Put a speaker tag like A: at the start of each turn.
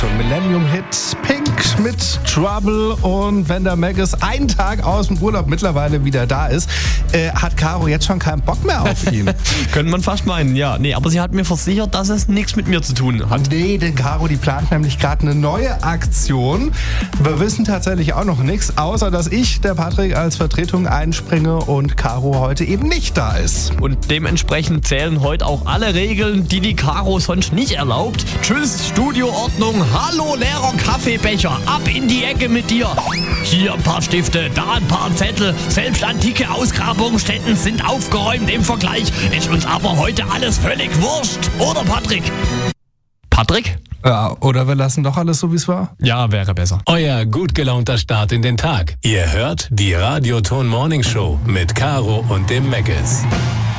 A: Radioton Millennium Hit Pink mit Trouble. Und wenn der Maggis einen Tag aus dem Urlaub mittlerweile wieder da ist, hat Caro jetzt schon keinen Bock mehr auf ihn.
B: Könnte man fast meinen, ja. Nee, aber sie hat mir versichert, dass es nichts mit mir zu tun hat.
A: Nee, denn Caro, die plant nämlich gerade eine neue Aktion. Wir wissen tatsächlich auch noch nichts, außer dass ich, der Patrick, als Vertretung einspringe und Caro heute eben nicht da ist.
B: Und dementsprechend zählen heute auch alle Regeln, die Caro sonst nicht erlaubt. Tschüss, Studioordnung. Hallo, leerer Kaffeebecher. Ab in die Ecke mit dir. Hier ein paar Stifte, da ein paar Zettel. Selbst antike Ausgrabungsstätten sind aufgeräumt im Vergleich. Ist uns aber heute alles völlig wurscht. Oder, Patrick? Patrick?
A: Ja, oder wir lassen doch alles so, wie es war?
B: Ja, wäre besser.
C: Euer gut gelaunter Start in den Tag. Ihr hört die Radioton Morning Show mit Caro und dem Maggis.